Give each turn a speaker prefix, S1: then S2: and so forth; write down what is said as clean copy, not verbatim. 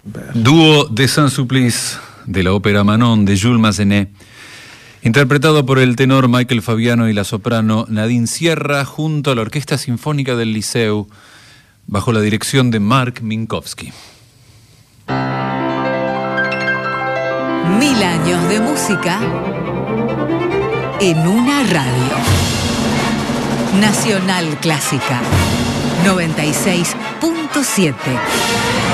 S1: Dúo de Saint-Supplice de la ópera Manon de Jules Massenet, interpretado por el tenor Michael Fabiano y la soprano Nadine Sierra junto a la Orquesta Sinfónica del Liceu bajo la dirección de Mark Minkowski.
S2: 1000 años de música en una radio. Nacional Clásica 96.7.